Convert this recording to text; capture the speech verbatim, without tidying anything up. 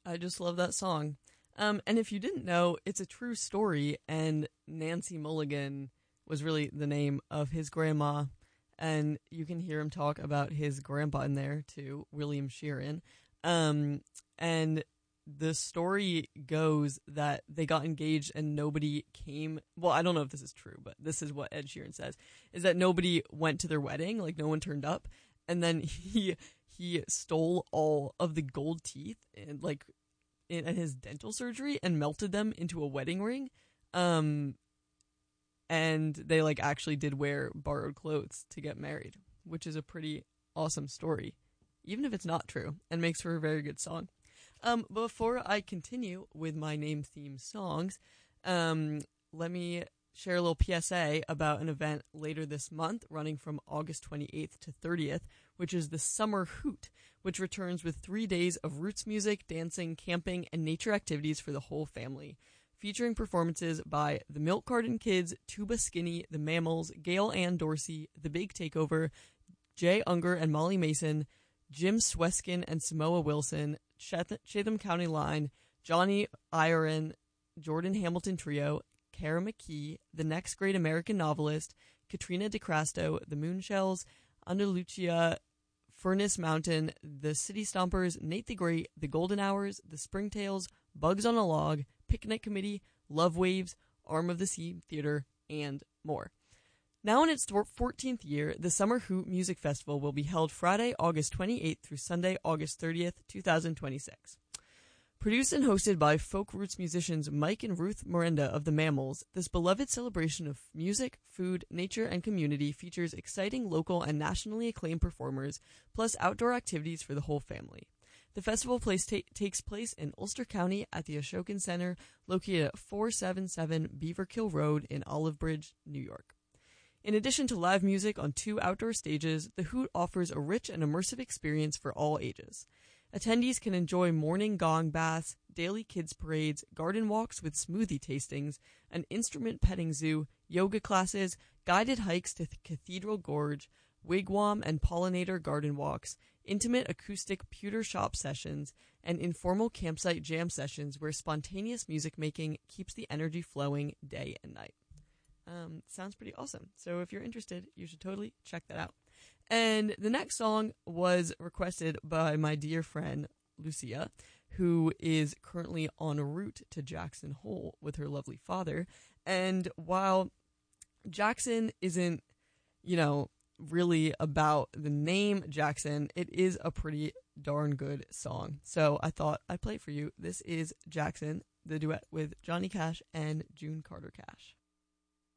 I just love that song. Um, and if you didn't know, it's a true story, and Nancy Mulligan was really the name of his grandma, and you can hear him talk about his grandpa in there too, William Sheeran. Um, and the story goes that they got engaged and nobody came. Well, I don't know if this is true, but this is what Ed Sheeran says, is that nobody went to their wedding, like no one turned up, and then he he stole all of the gold teeth and like in, in his dental surgery and melted them into a wedding ring. Um, and they like actually did wear borrowed clothes to get married, which is a pretty awesome story, even if it's not true, and makes for a very good song. Um, before I continue with my name theme songs, um, let me share a little P S A about an event later this month running from August twenty-eighth to thirtieth, which is the Summer Hoot, which returns with three days of roots music, dancing, camping, and nature activities for the whole family, featuring performances by the Milk Carton Kids, Tuba Skinny, the Mammals, Gail Ann Dorsey, The Big Takeover, Jay Unger and Molly Mason, Jim Sweskin and Samoa Wilson, Chatham County Line, Johnny Iron, Jordan Hamilton Trio, Kara McKee, The Next Great American Novelist, Katrina DeCrasto, The Moonshells, Andalucia, Furnace Mountain, The City Stompers, Nate the Great, The Golden Hours, The Springtails, Bugs on a Log, Picnic Committee, Love Waves, Arm of the Sea Theater, and more. Now in its fourteenth year, the Summer Hoot Music Festival will be held Friday, August twenty-eighth through Sunday, August thirtieth, twenty twenty-six. Produced and hosted by folk roots musicians Mike and Ruth Miranda of the Mammals, this beloved celebration of music, food, nature, and community features exciting local and nationally acclaimed performers, plus outdoor activities for the whole family. The festival place ta- takes place in Ulster County at the Ashokan Center, located at four seventy-seven Beaverkill Road in Olive Bridge, New York. In addition to live music on two outdoor stages, the Hoot offers a rich and immersive experience for all ages. Attendees can enjoy morning gong baths, daily kids parades, garden walks with smoothie tastings, an instrument petting zoo, yoga classes, guided hikes to Cathedral Gorge, wigwam and pollinator garden walks, intimate acoustic pewter shop sessions, and informal campsite jam sessions where spontaneous music making keeps the energy flowing day and night. Um, sounds pretty awesome. So if you're interested, you should totally check that out. And the next song was requested by my dear friend Lucia, who is currently en route to Jackson Hole with her lovely father. And while Jackson isn't, you know, really about the name Jackson, it is a pretty darn good song. So I thought I'd play it for you. This is Jackson, the duet with Johnny Cash and June Carter Cash.